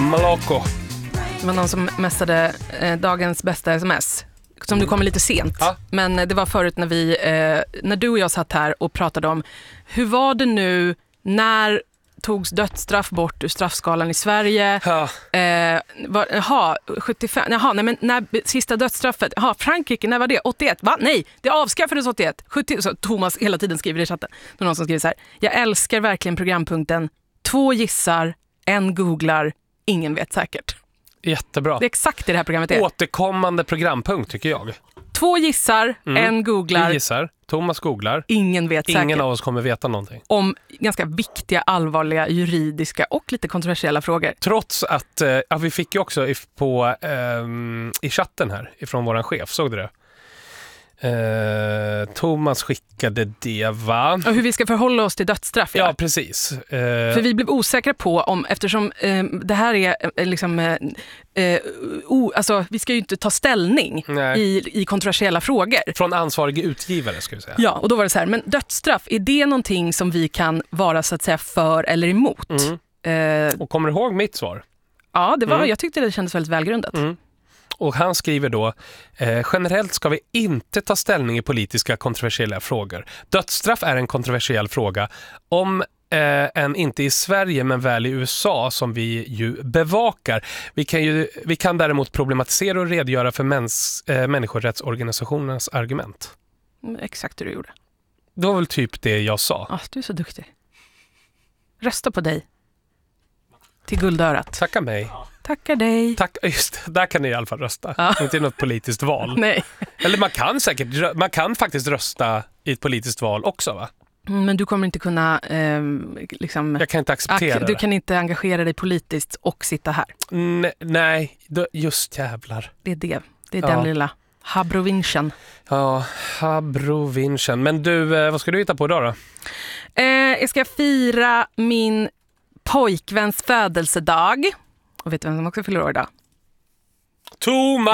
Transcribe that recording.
Malocco. Det var någon som mässade dagens bästa sms. Som du kommer lite sent. Ja. Men det var förut när du och jag satt här och pratade om hur var det nu när togs dödsstraff bort ur straffskalan i Sverige? Ja. 75. Jaha, nej, men när sista dödsstraffet. Frankrike, när var det? 81. Va? Nej, det avskaffades 81. 70. Så Thomas hela tiden skriver i chatten. Det är någon som skriver så här: jag älskar verkligen programpunkten 2 gissar, 1 googlar, ingen vet säkert. Jättebra. Det är exakt det här programmet är. Återkommande programpunkt tycker jag. 2 gissar, 1 googlar. Vi gissar, Thomas googlar. Ingen vet säkert. Ingen av oss kommer veta någonting. Om ganska viktiga, allvarliga, juridiska och lite kontroversiella frågor. Trots att vi fick ju också i chatten här ifrån våran chef, såg du det? Thomas skickade det, va? Och hur vi ska förhålla oss till dödsstraff. Ja, precis. För vi blev osäkra på eftersom det här är liksom alltså vi ska ju inte ta ställning i kontroversiella frågor. Från ansvarig utgivare ska vi säga. Ja, och då var det så här, men dödsstraff, är det någonting som vi kan vara så att säga för eller emot? Och kommer du ihåg mitt svar? Ja, det var, jag tyckte det kändes väldigt välgrundat. Och han skriver då, generellt ska vi inte ta ställning i politiska kontroversiella frågor. Dödsstraff är en kontroversiell fråga om än inte i Sverige men väl i USA som vi ju bevakar. Vi kan däremot problematisera och redogöra för människorättsorganisationernas argument. Exakt det du gjorde. Det var väl typ det jag sa. Du är så duktig. Rösta på dig. Till guldörat. Tacka mig. Tackar dig. Tack, just där kan ni i alla fall rösta. Inte i något politiskt val. Nej. Eller man kan faktiskt rösta i ett politiskt val också, va? Men du kommer inte kunna liksom... Jag kan inte acceptera det. Du kan inte engagera dig politiskt och sitta här. Nej, just jävlar. Det är den lilla habrovinchen. Ja, habrovinchen. Men du, vad ska du hitta på idag då? Jag ska fira min pojkväns födelsedag. Och vet du vem som också fyller år idag? Thomas!